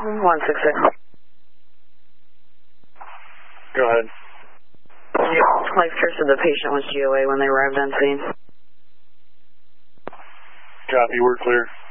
166. Go ahead. Life care said the patient was GOA when they arrived on scene. Copy, we're clear.